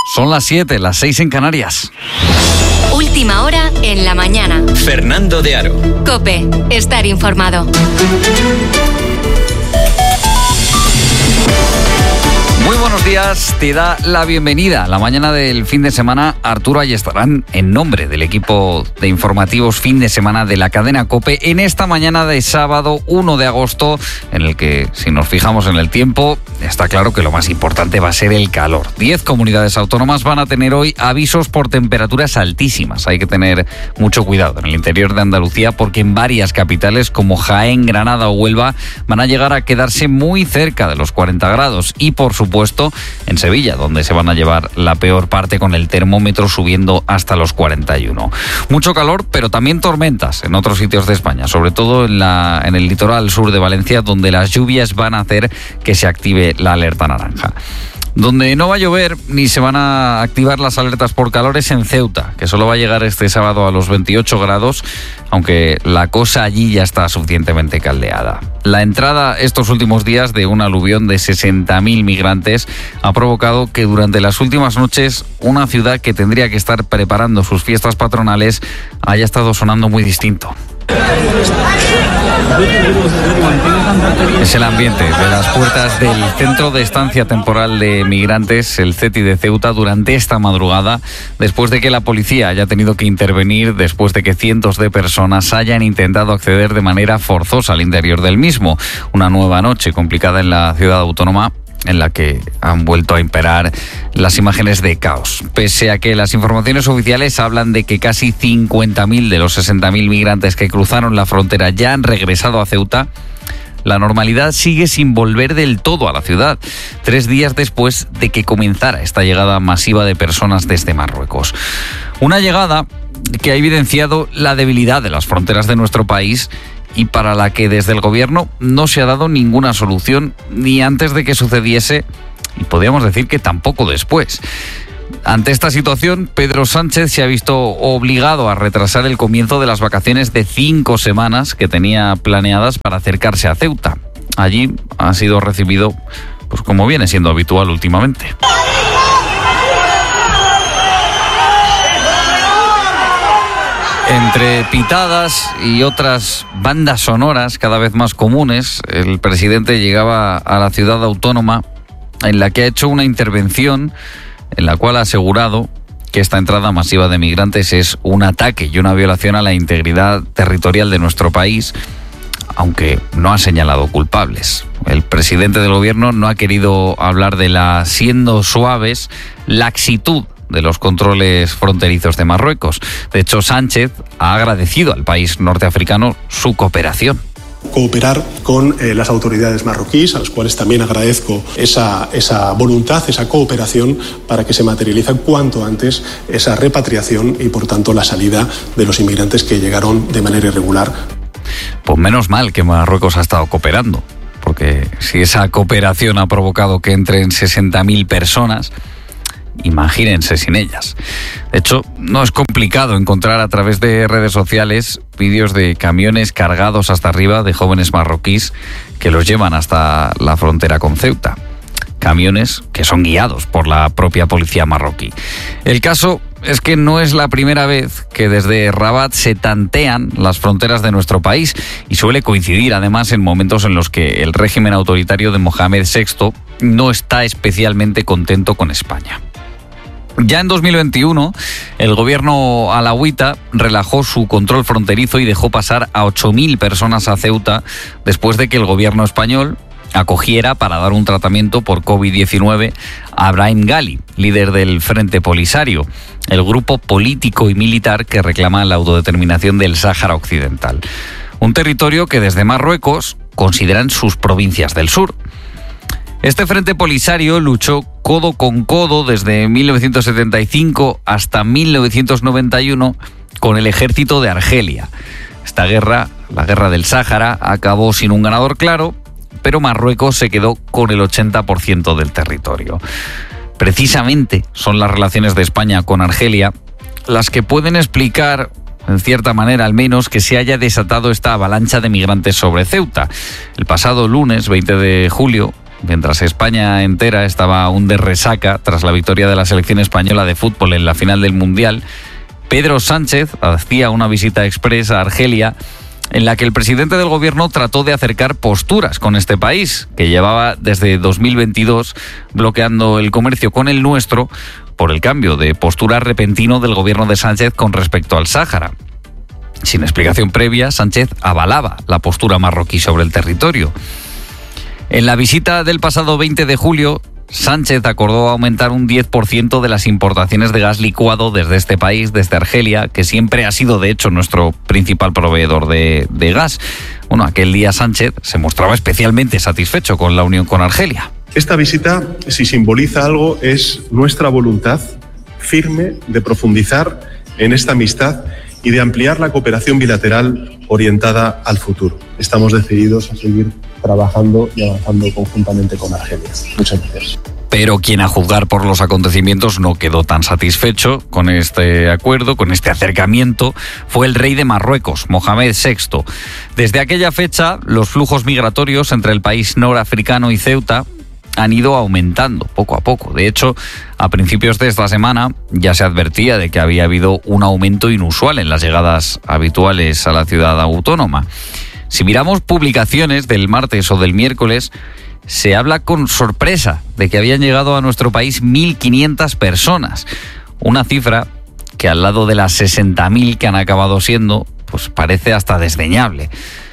Son las 7, las 6 en Canarias. Última hora en la mañana. Fernando de Aro. COPE. Estar informado. Muy buenos días, te da la bienvenida a la mañana del fin de semana Arturo Ayestarán en nombre del equipo de informativos fin de semana de la cadena COPE en esta mañana de sábado 1 de agosto en el que, si nos fijamos en el tiempo, está claro que lo más importante va a ser el calor. 10 comunidades autónomas van a tener hoy avisos por temperaturas altísimas. Hay que tener mucho cuidado en el interior de Andalucía porque en varias capitales como Jaén, Granada o Huelva van a llegar a quedarse muy cerca de los 40 grados y por supuesto en Sevilla, donde se van a llevar la peor parte con el termómetro subiendo hasta los 41. Mucho calor, pero también tormentas en otros sitios de España, sobre todo en el litoral sur de Valencia, donde las lluvias van a hacer que se active la alerta naranja. Donde no va a llover ni se van a activar las alertas por calor es en Ceuta, que solo va a llegar este sábado a los 28 grados, aunque la cosa allí ya está suficientemente caldeada. La entrada estos últimos días de un aluvión de 60.000 migrantes ha provocado que durante las últimas noches una ciudad que tendría que estar preparando sus fiestas patronales haya estado sonando muy distinto. Es el ambiente de las puertas del Centro de Estancia Temporal de Migrantes, el CETI de Ceuta, durante esta madrugada, después de que la policía haya tenido que intervenir, después de que cientos de personas hayan intentado acceder de manera forzosa al interior del mismo. Una nueva noche complicada en la ciudad autónoma, en la que han vuelto a imperar las imágenes de caos. Pese a que las informaciones oficiales hablan de que casi 50.000 de los 60.000 migrantes que cruzaron la frontera ya han regresado a Ceuta, la normalidad sigue sin volver del todo a la ciudad, 3 días después de que comenzara esta llegada masiva de personas desde Marruecos. Una llegada que ha evidenciado la debilidad de las fronteras de nuestro país y para la que desde el gobierno no se ha dado ninguna solución ni antes de que sucediese y podríamos decir que tampoco después. Ante esta situación, Pedro Sánchez se ha visto obligado a retrasar el comienzo de las vacaciones de 5 semanas que tenía planeadas para acercarse a Ceuta. Allí ha sido recibido, pues como viene siendo habitual últimamente. Entre pitadas y otras bandas sonoras cada vez más comunes, el presidente llegaba a la ciudad autónoma en la que ha hecho una intervención en la cual ha asegurado que esta entrada masiva de migrantes es un ataque y una violación a la integridad territorial de nuestro país, aunque no ha señalado culpables. El presidente del gobierno no ha querido hablar de la, siendo suaves, laxitud de los controles fronterizos de Marruecos. De hecho, Sánchez ha agradecido al país norteafricano su cooperación. Cooperar con las autoridades marroquíes, a las cuales también agradezco esa voluntad, esa cooperación para que se materialice cuanto antes esa repatriación y, por tanto, la salida de los inmigrantes que llegaron de manera irregular. Pues menos mal que Marruecos ha estado cooperando, porque si esa cooperación ha provocado que entren 60.000 personas, imagínense sin ellas. De hecho, no es complicado encontrar a través de redes sociales vídeos de camiones cargados hasta arriba de jóvenes marroquíes que los llevan hasta la frontera con Ceuta. Camiones que son guiados por la propia policía marroquí. El caso es que no es la primera vez que desde Rabat se tantean las fronteras de nuestro país y suele coincidir además en momentos en los que el régimen autoritario de Mohamed VI no está especialmente contento con España. Ya en 2021, el gobierno alauita relajó su control fronterizo y dejó pasar a 8.000 personas a Ceuta después de que el gobierno español acogiera para dar un tratamiento por COVID-19 a Brahim Ghali, líder del Frente Polisario, el grupo político y militar que reclama la autodeterminación del Sáhara Occidental. Un territorio que desde Marruecos consideran sus provincias del sur. Este Frente Polisario luchó codo con codo desde 1975 hasta 1991 con el ejército de Argelia. Esta guerra, la guerra del Sáhara, acabó sin un ganador claro, pero Marruecos se quedó con el 80% del territorio. Precisamente son las relaciones de España con Argelia las que pueden explicar, en cierta manera al menos, que se haya desatado esta avalancha de migrantes sobre Ceuta. El pasado lunes, 20 de julio, mientras España entera estaba aún de resaca tras la victoria de la selección española de fútbol en la final del Mundial, Pedro Sánchez hacía una visita express a Argelia en la que el presidente del gobierno trató de acercar posturas con este país, que llevaba desde 2022 bloqueando el comercio con el nuestro por el cambio de postura repentino del gobierno de Sánchez con respecto al Sáhara. Sin explicación previa, Sánchez avalaba la postura marroquí sobre el territorio. En la visita del pasado 20 de julio, Sánchez acordó aumentar un 10% de las importaciones de gas licuado desde este país, desde Argelia, que siempre ha sido, de hecho, nuestro principal proveedor de gas. Bueno, aquel día Sánchez se mostraba especialmente satisfecho con la unión con Argelia. Esta visita, si simboliza algo, es nuestra voluntad firme de profundizar en esta amistad y de ampliar la cooperación bilateral orientada al futuro. Estamos decididos a seguir trabajando y avanzando conjuntamente con Argelia. Muchas gracias. Pero quien, a juzgar por los acontecimientos, no quedó tan satisfecho con este acuerdo, con este acercamiento, fue el rey de Marruecos, Mohamed VI. Desde aquella fecha, los flujos migratorios entre el país norafricano y Ceuta han ido aumentando poco a poco. De hecho, a principios de esta semana ya se advertía de que había habido un aumento inusual en las llegadas habituales a la ciudad autónoma. Si miramos publicaciones del martes o del miércoles, se habla con sorpresa de que habían llegado a nuestro país 1.500 personas. Una cifra que al lado de las 60.000 que han acabado siendo, pues parece hasta desdeñable.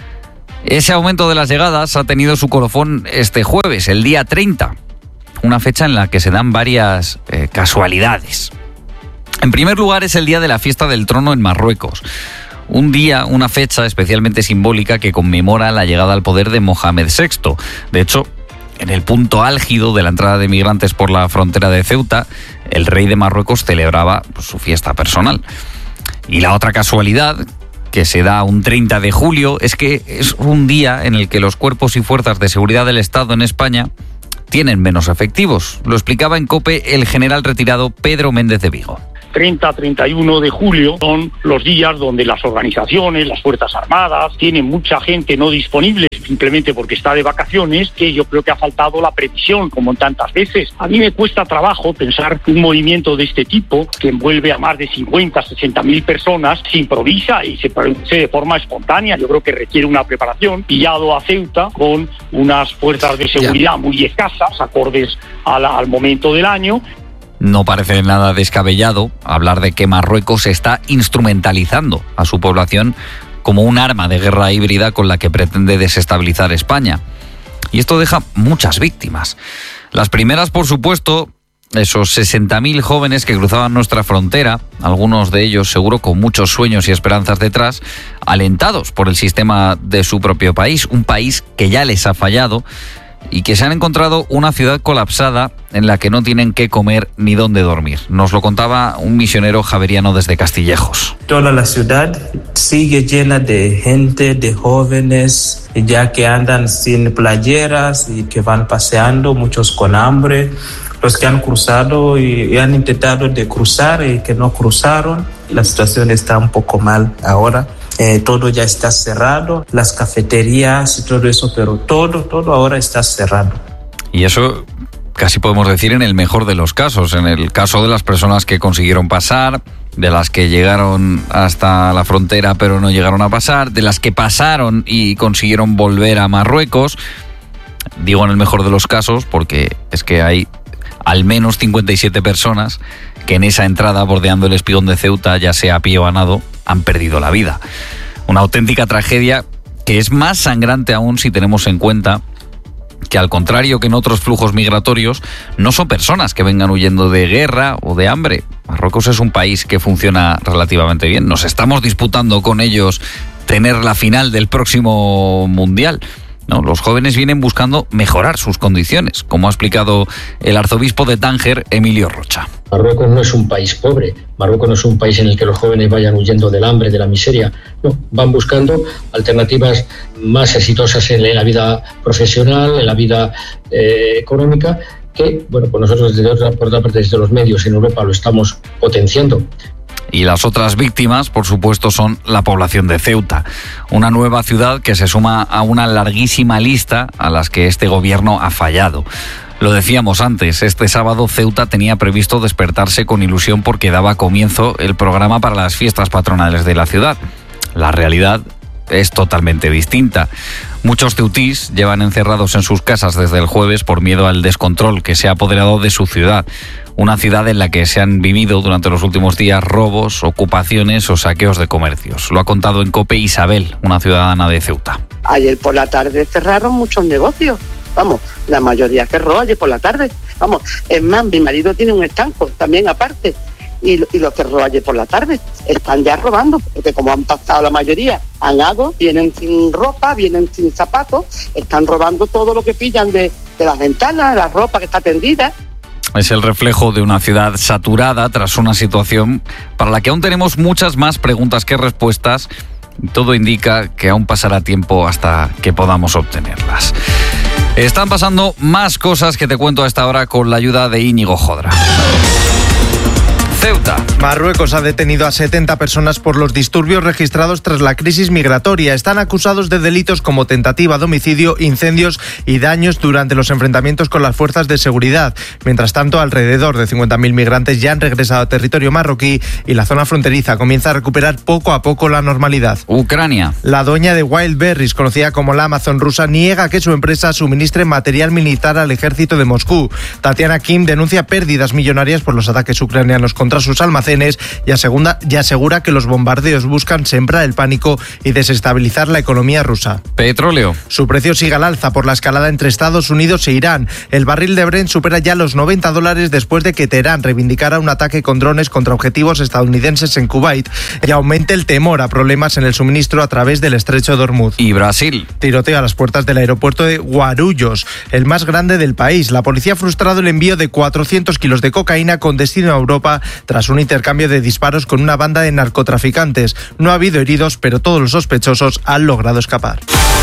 Ese aumento de las llegadas ha tenido su colofón este jueves, el día 30, una fecha en la que se dan varias casualidades. En primer lugar, es el día de la fiesta del trono en Marruecos. Un día, una fecha especialmente simbólica que conmemora la llegada al poder de Mohamed VI. De hecho, en el punto álgido de la entrada de migrantes por la frontera de Ceuta, el rey de Marruecos celebraba su fiesta personal. Y la otra casualidad, que se da un 30 de julio, es que es un día en el que los cuerpos y fuerzas de seguridad del Estado en España tienen menos efectivos. Lo explicaba en COPE el general retirado Pedro Méndez de Vigo. 30-31 de julio son los días donde las organizaciones, las Fuerzas Armadas, tienen mucha gente no disponible simplemente porque está de vacaciones, que yo creo que ha faltado la previsión, como en tantas veces. A mí me cuesta trabajo pensar que un movimiento de este tipo, que envuelve a más de 50-60.000 personas, se improvisa y se produce de forma espontánea. Yo creo que requiere una preparación. Pillado a Ceuta con unas fuerzas de seguridad muy escasas, acordes al momento del año. No parece nada descabellado hablar de que Marruecos está instrumentalizando a su población como un arma de guerra híbrida con la que pretende desestabilizar España. Y esto deja muchas víctimas. Las primeras, por supuesto, esos 60.000 jóvenes que cruzaban nuestra frontera, algunos de ellos seguro con muchos sueños y esperanzas detrás, alentados por el sistema de su propio país, un país que ya les ha fallado y que se han encontrado una ciudad colapsada en la que no tienen qué comer ni dónde dormir. Nos lo contaba un misionero javeriano desde Castillejos. Toda la ciudad sigue llena de gente, de jóvenes, ya que andan sin playeras y que van paseando, muchos con hambre. Los que han cruzado y han intentado de cruzar y que no cruzaron. La situación está un poco mal ahora. Todo ya está cerrado, las cafeterías y todo eso, pero todo ahora está cerrado. Y eso casi podemos decir en el mejor de los casos, en el caso de las personas que consiguieron pasar, de las que llegaron hasta la frontera pero no llegaron a pasar, de las que pasaron y consiguieron volver a Marruecos. Digo en el mejor de los casos porque es que hay al menos 57 personas que en esa entrada bordeando el espigón de Ceuta, ya sea a pie o a nado, han perdido la vida. Una auténtica tragedia que es más sangrante aún si tenemos en cuenta que, al contrario que en otros flujos migratorios, no son personas que vengan huyendo de guerra o de hambre. Marruecos es un país que funciona relativamente bien. Nos estamos disputando con ellos tener la final del próximo Mundial. No, los jóvenes vienen buscando mejorar sus condiciones, como ha explicado el arzobispo de Tánger, Emilio Rocha. Marruecos no es un país pobre, Marruecos no es un país en el que los jóvenes vayan huyendo del hambre, de la miseria, no, van buscando alternativas más exitosas en la vida profesional, en la vida económica, que, bueno, pues nosotros por otra parte desde los medios en Europa lo estamos potenciando. Y las otras víctimas, por supuesto, son la población de Ceuta, una nueva ciudad que se suma a una larguísima lista a las que este gobierno ha fallado. Lo decíamos antes, este sábado Ceuta tenía previsto despertarse con ilusión porque daba comienzo el programa para las fiestas patronales de la ciudad. La realidad es totalmente distinta. Muchos ceutís llevan encerrados en sus casas desde el jueves por miedo al descontrol que se ha apoderado de su ciudad. Una ciudad en la que se han vivido durante los últimos días robos, ocupaciones o saqueos de comercios. Lo ha contado en COPE Isabel, una ciudadana de Ceuta. Ayer por la tarde cerraron muchos negocios. Vamos, la mayoría cerró ayer por la tarde. Vamos, es más, mi marido tiene un estanco también aparte y lo cerró ayer por la tarde. Están ya robando, porque como han pasado la mayoría, han dado, vienen sin ropa, vienen sin zapatos, están robando todo lo que pillan de las ventanas, la ropa que está tendida. Es el reflejo de una ciudad saturada tras una situación para la que aún tenemos muchas más preguntas que respuestas. Todo indica que aún pasará tiempo hasta que podamos obtenerlas. Están pasando más cosas que te cuento a esta hora con la ayuda de Íñigo Jodra. Ceuta. Marruecos ha detenido a 70 personas por los disturbios registrados tras la crisis migratoria. Están acusados de delitos como tentativa de homicidio, incendios y daños durante los enfrentamientos con las fuerzas de seguridad. Mientras tanto, alrededor de 50.000 migrantes ya han regresado a territorio marroquí y la zona fronteriza comienza a recuperar poco a poco la normalidad. Ucrania. La dueña de Wildberries, conocida como la Amazon rusa, niega que su empresa suministre material militar al ejército de Moscú. Tatiana Kim denuncia pérdidas millonarias por los ataques ucranianos contra sus almacenes y asegura que los bombardeos buscan sembrar el pánico y desestabilizar la economía rusa. Petróleo. Su precio sigue al alza por la escalada entre Estados Unidos e Irán. El barril de Brent supera ya los $90 después de que Teherán reivindicara un ataque con drones contra objetivos estadounidenses en Kuwait y aumente el temor a problemas en el suministro a través del estrecho de Hormuz. Y Brasil. Tiroteo a las puertas del aeropuerto de Guarulhos, el más grande del país. La policía ha frustrado el envío de 400 kilos de cocaína con destino a Europa tras un intercambio de disparos con una banda de narcotraficantes. No ha habido heridos, pero todos los sospechosos han logrado escapar.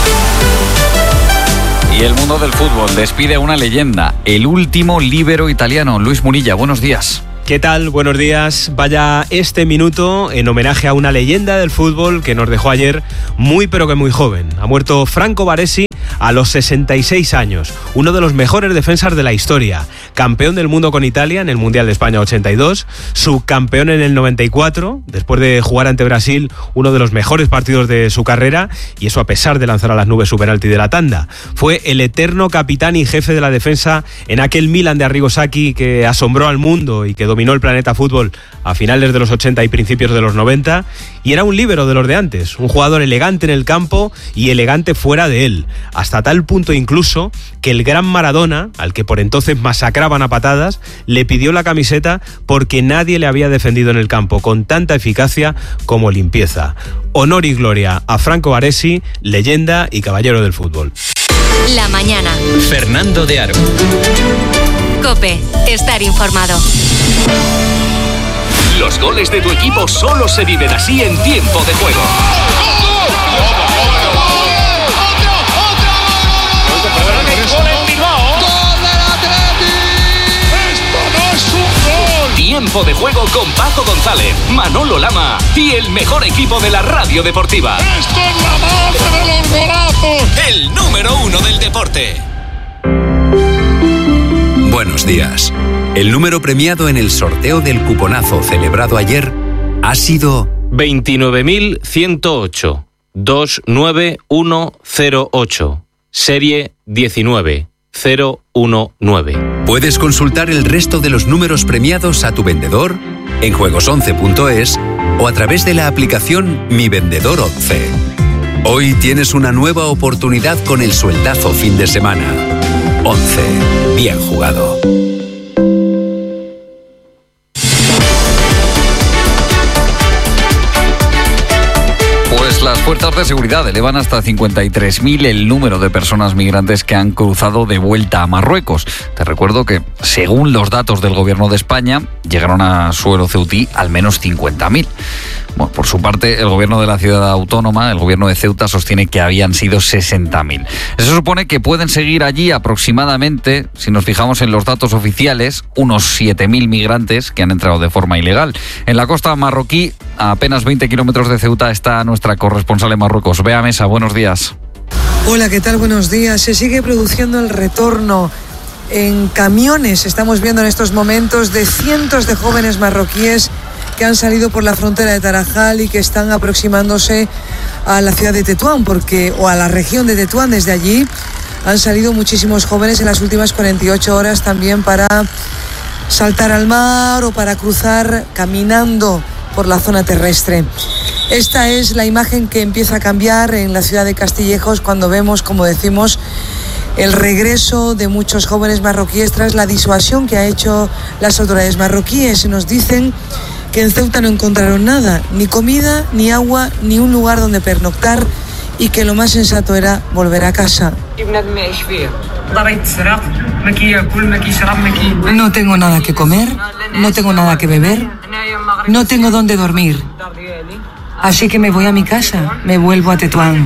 Y el mundo del fútbol despide a una leyenda, el último líbero italiano. Luis Munilla, buenos días. ¿Qué tal? Buenos días. Vaya este minuto en homenaje a una leyenda del fútbol que nos dejó ayer muy pero que muy joven. Ha muerto Franco Baresi a los 66 años, uno de los mejores defensas de la historia, campeón del mundo con Italia en el Mundial de España 82, subcampeón en el 94, después de jugar ante Brasil uno de los mejores partidos de su carrera, y eso a pesar de lanzar a las nubes su penalti de la tanda. Fue el eterno capitán y jefe de la defensa en aquel Milan de Arrigo Sacchi que asombró al mundo y que dominó el planeta fútbol a finales de los 80 y principios de los 90, y era un líbero de los de antes, un jugador elegante en el campo y elegante fuera de él, hasta tal punto incluso que el gran Maradona, al que por entonces masacraban a patadas, le pidió la camiseta porque nadie le había defendido en el campo con tanta eficacia como limpieza. Honor y gloria a Franco Baresi, leyenda y caballero del fútbol. La mañana. Fernando de Aro. COPE. Estar informado. Los goles de tu equipo solo se viven así en tiempo de juego. Tiempo de juego con Paco González, Manolo Lama y el mejor equipo de la radio deportiva. ¡Esto es la madre de los golazos! El número 1 del deporte. Buenos días. El número premiado en el sorteo del cuponazo celebrado ayer ha sido 29.108 29108, serie 19019. Puedes consultar el resto de los números premiados a tu vendedor en juegos11.es o a través de la aplicación Mi Vendedor 11. Hoy tienes una nueva oportunidad con el sueldazo fin de semana. 11. Bien jugado. Pues las fuerzas fuerzas de seguridad elevan hasta 53.000 el número de personas migrantes que han cruzado de vuelta a Marruecos. Te recuerdo que, según los datos del Gobierno de España, llegaron a suelo ceutí al menos 50.000. Bueno, por su parte, el Gobierno de la ciudad autónoma, el Gobierno de Ceuta, sostiene que habían sido 60.000. Eso supone que pueden seguir allí aproximadamente, si nos fijamos en los datos oficiales, unos 7.000 migrantes que han entrado de forma ilegal. En la costa marroquí, a apenas 20 kilómetros de Ceuta, está nuestra corresponsal en Marruecos. Bea Mesa, buenos días. Hola, ¿qué tal? Buenos días. Se sigue produciendo el retorno en camiones. Estamos viendo en estos momentos de cientos de jóvenes marroquíes que han salido por la frontera de Tarajal y que están aproximándose a la ciudad de Tetuán, o a la región de Tetuán. Desde allí han salido muchísimos jóvenes en las últimas 48 horas también para saltar al mar o para cruzar caminando por la zona terrestre. Esta es la imagen que empieza a cambiar en la ciudad de Castillejos cuando vemos, como decimos, el regreso de muchos jóvenes marroquíes tras la disuasión que ha hecho las autoridades marroquíes. Nos dicen que en Ceuta no encontraron nada, ni comida, ni agua, ni un lugar donde pernoctar, y que lo más sensato era volver a casa. No tengo nada que comer, no tengo nada que beber, no tengo dónde dormir. Así que me voy a mi casa, me vuelvo a Tetuán.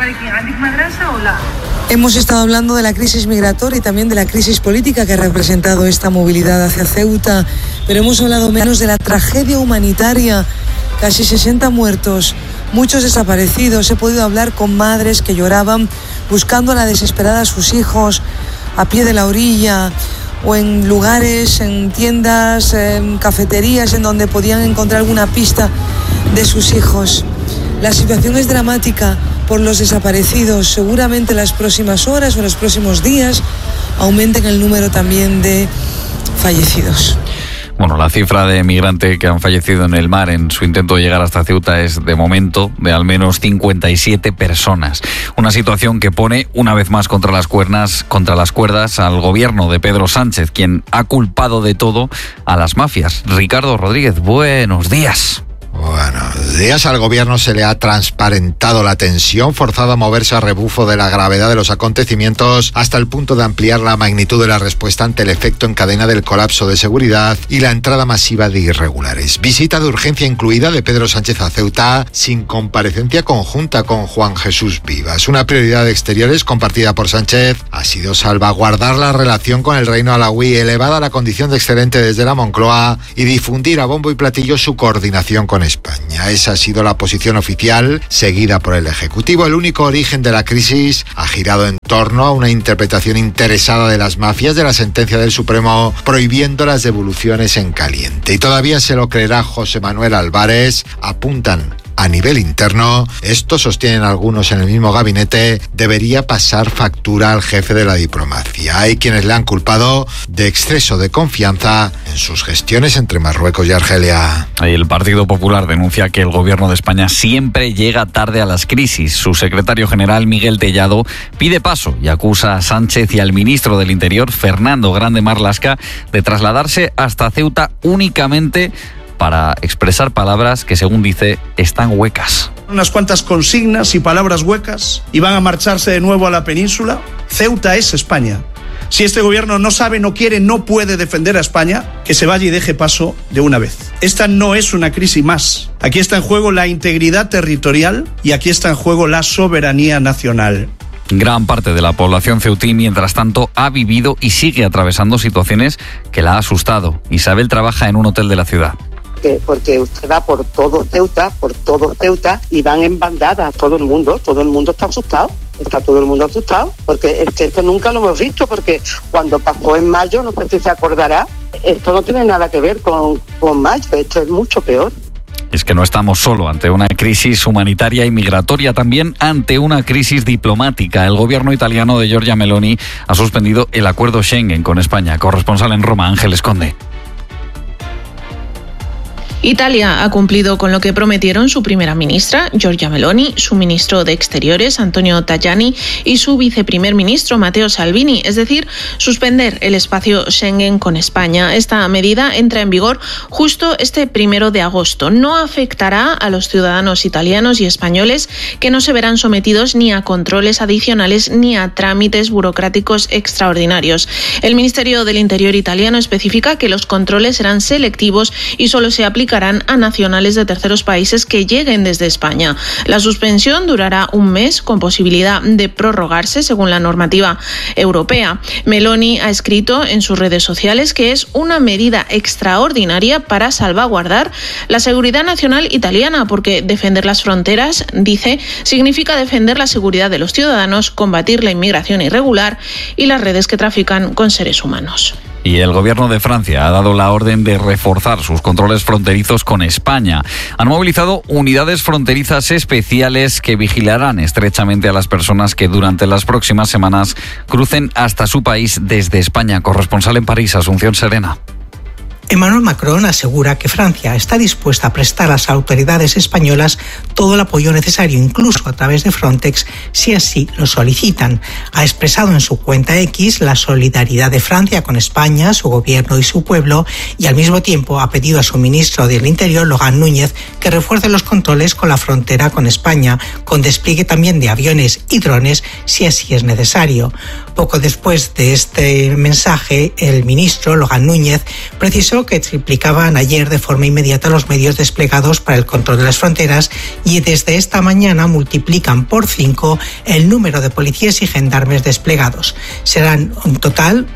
Hemos estado hablando de la crisis migratoria y también de la crisis política que ha representado esta movilidad hacia Ceuta, pero hemos hablado menos de la tragedia humanitaria. Casi 60 muertos, muchos desaparecidos. He podido hablar con madres que lloraban buscando a la desesperada a sus hijos a pie de la orilla o en lugares, en tiendas, en cafeterías en donde podían encontrar alguna pista de sus hijos. La situación es dramática por los desaparecidos. Seguramente en las próximas horas o en los próximos días aumenten el número también de fallecidos. Bueno, la cifra de migrantes que han fallecido en el mar en su intento de llegar hasta Ceuta es, de momento, de al menos 57 personas. Una situación que pone una vez más contra las cuerdas al gobierno de Pedro Sánchez, quien ha culpado de todo a las mafias. Ricardo Rodríguez, buenos días. Buenos días. Al gobierno se le ha transparentado la tensión, forzado a moverse a rebufo de la gravedad de los acontecimientos, hasta el punto de ampliar la magnitud de la respuesta ante el efecto en cadena del colapso de seguridad y la entrada masiva de irregulares. Visita de urgencia incluida de Pedro Sánchez a Ceuta, sin comparecencia conjunta con Juan Jesús Vivas. Una prioridad de exteriores compartida por Sánchez ha sido salvaguardar la relación con el reino alauí, elevada a la condición de excelente desde la Moncloa, y difundir a bombo y platillo su coordinación con España. Esa ha sido la posición oficial seguida por el Ejecutivo. El único origen de la crisis ha girado en torno a una interpretación interesada de las mafias de la sentencia del Supremo prohibiendo las devoluciones en caliente. Y todavía se lo creerá José Manuel Álvarez. Apuntan a nivel interno, esto sostienen algunos en el mismo gabinete, debería pasar factura al jefe de la diplomacia. Hay quienes le han culpado de exceso de confianza en sus gestiones entre Marruecos y Argelia. El Partido Popular denuncia que el gobierno de España siempre llega tarde a las crisis. Su secretario general, Miguel Tellado, pide paso y acusa a Sánchez y al ministro del Interior, Fernando Grande Marlaska, de trasladarse hasta Ceuta únicamente para expresar palabras que, según dice, están huecas. Unas cuantas consignas y palabras huecas y van a marcharse de nuevo a la península. Ceuta es España. Si este gobierno no sabe, no quiere, no puede defender a España, que se vaya y deje paso de una vez. Esta no es una crisis más. Aquí está en juego la integridad territorial y aquí está en juego la soberanía nacional. Gran parte de la población ceutí, mientras tanto, ha vivido y sigue atravesando situaciones que la ha asustado. Isabel trabaja en un hotel de la ciudad. Porque usted va por todo Ceuta y van en bandadas, todo el mundo está asustado. Está todo el mundo asustado, porque esto nunca lo hemos visto, porque cuando pasó en mayo, no sé si se acordará, esto no tiene nada que ver con mayo, esto es mucho peor. Es que no estamos solo ante una crisis humanitaria y migratoria, también ante una crisis diplomática. El gobierno italiano de Giorgia Meloni ha suspendido el acuerdo Schengen con España. Corresponsal en Roma, Ángeles Conde. Italia ha cumplido con lo que prometieron su primera ministra, Giorgia Meloni, su ministro de Exteriores, Antonio Tajani, y su viceprimer ministro, Matteo Salvini, es decir, suspender el espacio Schengen con España. Esta medida entra en vigor justo este 1 de agosto. No afectará a los ciudadanos italianos y españoles, que no se verán sometidos ni a controles adicionales ni a trámites burocráticos extraordinarios. El Ministerio del Interior italiano especifica que los controles serán selectivos y solo se aplicarán a nacionales de terceros países que lleguen desde España. La suspensión durará un mes con posibilidad de prorrogarse según la normativa europea. Meloni ha escrito en sus redes sociales que es una medida extraordinaria para salvaguardar la seguridad nacional italiana, porque defender las fronteras, dice, significa defender la seguridad de los ciudadanos, combatir la inmigración irregular y las redes que trafican con seres humanos. Y el gobierno de Francia ha dado la orden de reforzar sus controles fronterizos con España. Han movilizado unidades fronterizas especiales que vigilarán estrechamente a las personas que durante las próximas semanas crucen hasta su país desde España. Corresponsal en París, Asunción Serena. Emmanuel Macron asegura que Francia está dispuesta a prestar a las autoridades españolas todo el apoyo necesario, incluso a través de Frontex, si así lo solicitan. Ha expresado en su cuenta X la solidaridad de Francia con España, su gobierno y su pueblo, y al mismo tiempo ha pedido a su ministro del Interior, Laurent Núñez, que refuerce los controles con la frontera con España, con despliegue también de aviones y drones, si así es necesario. Poco después de este mensaje, el ministro, Laurent Núñez, precisó que triplicaban ayer de forma inmediata los medios desplegados para el control de las fronteras y desde esta mañana multiplican por 5 el número de policías y gendarmes desplegados. Serán en total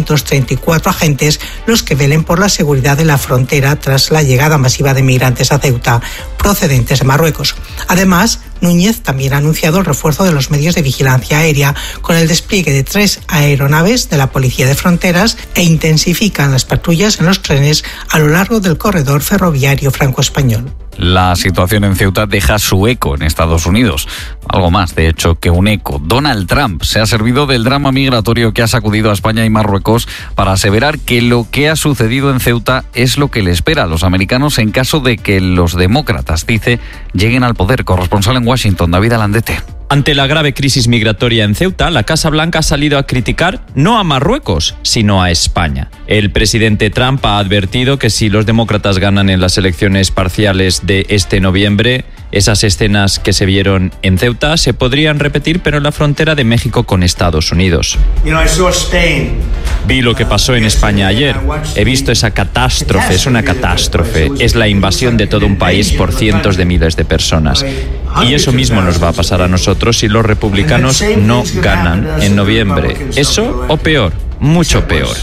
334 agentes los que velen por la seguridad de la frontera tras la llegada masiva de migrantes a Ceuta procedentes de Marruecos. Además, Núñez también ha anunciado el refuerzo de los medios de vigilancia aérea con el despliegue de 3 aeronaves de la Policía de Fronteras e intensifican las patrullas en los trenes a lo largo del corredor ferroviario franco-español. La situación en Ceuta deja su eco en Estados Unidos. Algo más, de hecho, que un eco. Donald Trump se ha servido del drama migratorio que ha sacudido a España y Marruecos para aseverar que lo que ha sucedido en Ceuta es lo que le espera a los americanos en caso de que los demócratas, dice, lleguen al poder. Corresponsal en Washington, David Alandete. Ante la grave crisis migratoria en Ceuta, la Casa Blanca ha salido a criticar no a Marruecos, sino a España. El presidente Trump ha advertido que si los demócratas ganan en las elecciones parciales de este noviembre, esas escenas que se vieron en Ceuta se podrían repetir, pero en la frontera de México con Estados Unidos. Vi lo que pasó en España ayer. He visto esa catástrofe, es una catástrofe. Es la invasión de todo un país por cientos de miles de personas. Y eso mismo nos va a pasar a nosotros si los republicanos no ganan en noviembre. Eso o peor, mucho peor.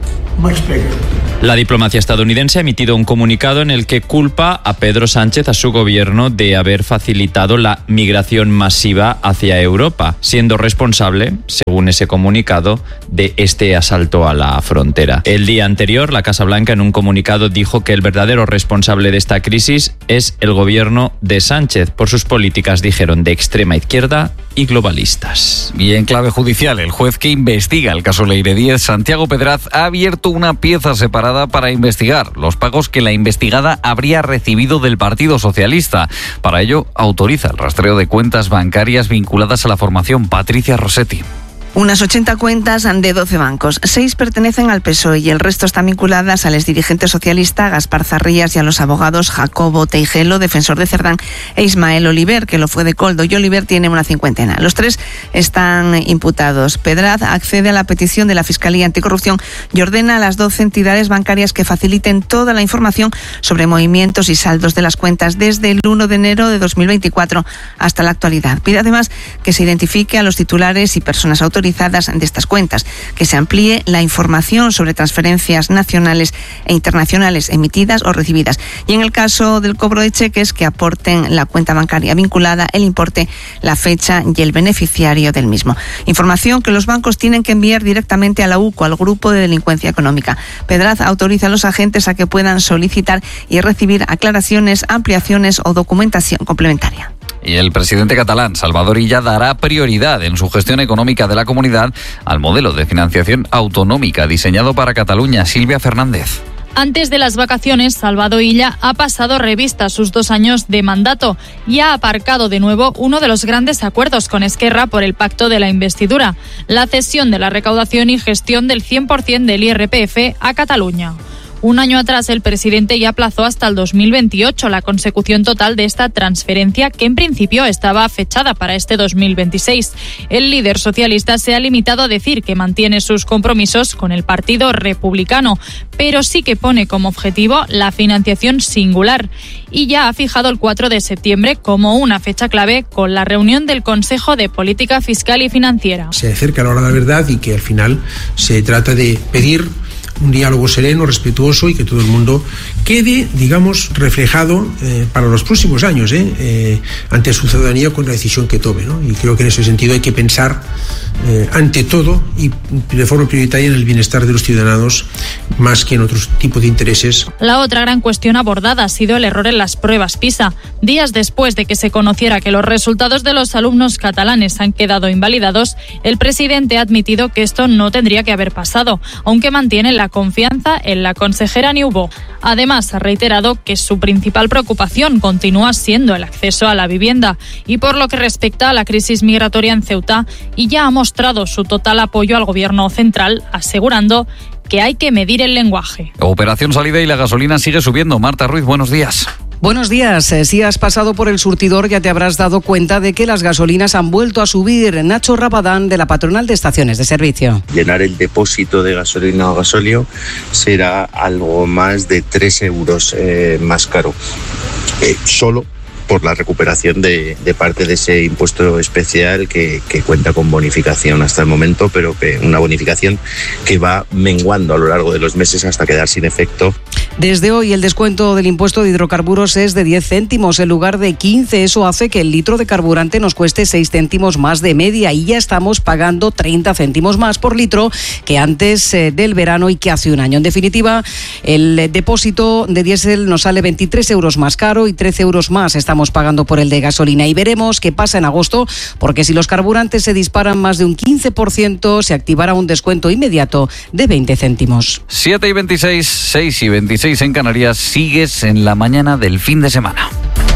La diplomacia estadounidense ha emitido un comunicado en el que culpa a Pedro Sánchez, a su gobierno, de haber facilitado la migración masiva hacia Europa, siendo responsable, según ese comunicado, de este asalto a la frontera. El día anterior, la Casa Blanca, en un comunicado, dijo que el verdadero responsable de esta crisis es el gobierno de Sánchez, por sus políticas, dijeron, de extrema izquierda y globalistas. Y en clave judicial, el juez que investiga el caso Leire Díez, Santiago Pedraz, ha abierto una pieza separada para investigar los pagos que la investigada habría recibido del Partido Socialista. Para ello, autoriza el rastreo de cuentas bancarias vinculadas a la formación. Patricia Rossetti. Unas 80 cuentas de 12 bancos. 6 pertenecen al PSOE y el resto están vinculadas al exdirigente socialista Gaspar Zarrías y a los abogados Jacobo Teijelo, defensor de Cerdán, e Ismael Oliver, que lo fue de Coldo, y Oliver tiene una cincuentena. Los 3 están imputados. Pedraz accede a la petición de la Fiscalía Anticorrupción y ordena a las 12 entidades bancarias que faciliten toda la información sobre movimientos y saldos de las cuentas desde el 1 de enero de 2024 hasta la actualidad. Pide además que se identifique a los titulares y personas autorizadas de estas cuentas, que se amplíe la información sobre transferencias nacionales e internacionales emitidas o recibidas, y en el caso del cobro de cheques, que aporten la cuenta bancaria vinculada, el importe, la fecha y el beneficiario del mismo. Información que los bancos tienen que enviar directamente a la UCO, al Grupo de Delincuencia Económica. Pedraz autoriza a los agentes a que puedan solicitar y recibir aclaraciones, ampliaciones o documentación complementaria. Y el presidente catalán, Salvador Illa, dará prioridad en su gestión económica de la comunidad al modelo de financiación autonómica diseñado para Cataluña. Silvia Fernández. Antes de las vacaciones, Salvador Illa ha pasado revista a sus 2 años de mandato y ha aparcado de nuevo uno de los grandes acuerdos con Esquerra por el pacto de la investidura, la cesión de la recaudación y gestión del 100% del IRPF a Cataluña. Un año atrás, el presidente ya aplazó hasta el 2028 la consecución total de esta transferencia, que en principio estaba fechada para este 2026. El líder socialista se ha limitado a decir que mantiene sus compromisos con el Partido Republicano, pero sí que pone como objetivo la financiación singular y ya ha fijado el 4 de septiembre como una fecha clave con la reunión del Consejo de Política Fiscal y Financiera. Se acerca la hora de la verdad y que al final se trata de pedir un diálogo sereno, respetuoso y que todo el mundo quede, digamos, reflejado para los próximos años ante su ciudadanía con la decisión que tome, ¿no? Y creo que en ese sentido hay que pensar ante todo y de forma prioritaria en el bienestar de los ciudadanos más que en otros tipos de intereses. La otra gran cuestión abordada ha sido el error en las pruebas PISA. Días después de que se conociera que los resultados de los alumnos catalanes han quedado invalidados, el presidente ha admitido que esto no tendría que haber pasado, aunque mantiene la confianza en la consejera Niubó. Además, ha reiterado que su principal preocupación continúa siendo el acceso a la vivienda y por lo que respecta a la crisis migratoria en Ceuta, y ya ha mostrado su total apoyo al gobierno central, asegurando que hay que medir el lenguaje. Operación salida y la gasolina sigue subiendo. Marta Ruiz, buenos días. Buenos días. Si has pasado por el surtidor ya te habrás dado cuenta de que las gasolinas han vuelto a subir. Nacho Rabadán, de la Patronal de Estaciones de Servicio. Llenar el depósito de gasolina o gasóleo será algo más de 3 euros más caro. Solo por la recuperación de parte de ese impuesto especial que cuenta con bonificación hasta el momento, pero que una bonificación que va menguando a lo largo de los meses hasta quedar sin efecto. Desde hoy el descuento del impuesto de hidrocarburos es de 10 céntimos en lugar de 15. Eso hace que el litro de carburante nos cueste 6 céntimos más de media y ya estamos pagando 30 céntimos más por litro que antes del verano y que hace un año. En definitiva, el depósito de diésel nos sale 23 euros más caro y 13 euros más estamos pagando por el de gasolina. Y veremos qué pasa en agosto, porque si los carburantes se disparan más de un 15%, se activará un descuento inmediato de 20 céntimos. 7:26, 6:26 en Canarias. Sigues en la mañana del fin de semana.